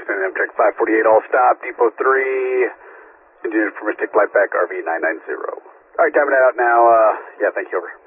Houston, Amtrak 548, all stop, Depot 3, engineered for Mystic Flight back, RV 990. Alright, timing that out now, yeah, thank you, over.